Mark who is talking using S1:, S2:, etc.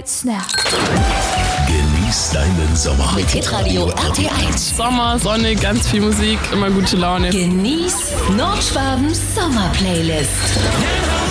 S1: DJ Snap.
S2: Genieß deinen Sommer.
S3: Mit Hitradio RT1.
S4: Sommer, Sonne, ganz viel Musik, immer gute Laune.
S3: Genieß Nordschwabens Sommerplaylist.